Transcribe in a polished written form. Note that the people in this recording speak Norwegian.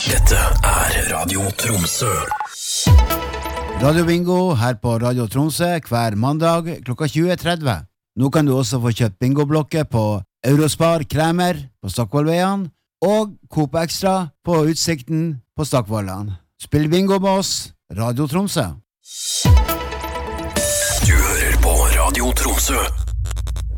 Dette Radio Tromsø. Radio Bingo her på Radio Tromsø hver mandag klokka 20.30. Nå kan du også få kjøpt bingoblokker på Eurospar Kremer på Stockvollveien og Coop Extra på Utsikten på Stockvollan. Spill bingo med oss, Radio Tromsø. Du hører på Radio Tromsø.